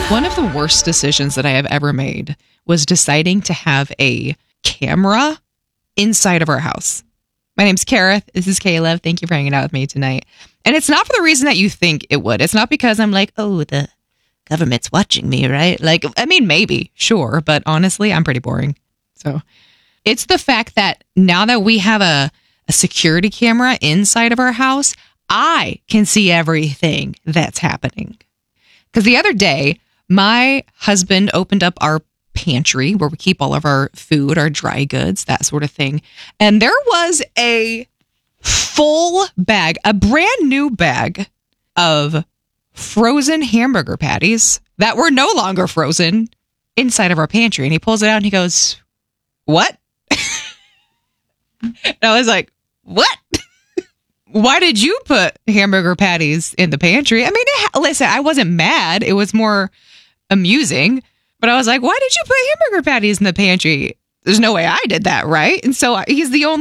One of the worst decisions that I have ever made was deciding to have a camera inside of our house. My name's Kareth. This is Caleb. Thank you for hanging out with me tonight. And it's not for the reason that you think it would. It's not because I'm like, oh, the government's watching me, right? Like, I mean, maybe, sure. But honestly, I'm pretty boring. So it's the fact that now that we have a security camera inside of our house, I can see everything that's happening. Because the other day, my husband opened up our pantry where we keep all of our food, our dry goods, that sort of thing. And there was a full bag, a brand new bag of frozen hamburger patties that were no longer frozen inside of our pantry. And he pulls it out and he goes, "What?" And I was like, "What? Why did you put hamburger patties in the pantry?" I mean, listen, I wasn't mad. It was more amusing. But I was like, why did you put hamburger patties in the pantry? There's no way I did that, right? And so he's the only